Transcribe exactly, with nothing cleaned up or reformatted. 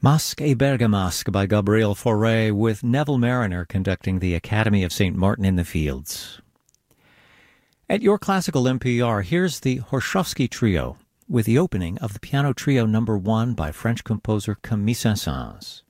Masque et Bergamasque by Gabriel Fauré, with Neville Mariner conducting the Academy of Saint Martin in the Fields. At your classical N P R, here's the Horshowski Trio, with the opening of the Piano Trio number one by French composer Camille Saint-Saëns.